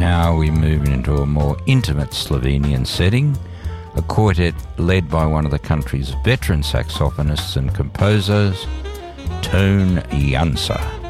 Now we move into a more intimate Slovenian setting, a quartet led by one of the country's veteran saxophonists and composers, Tone Jansa.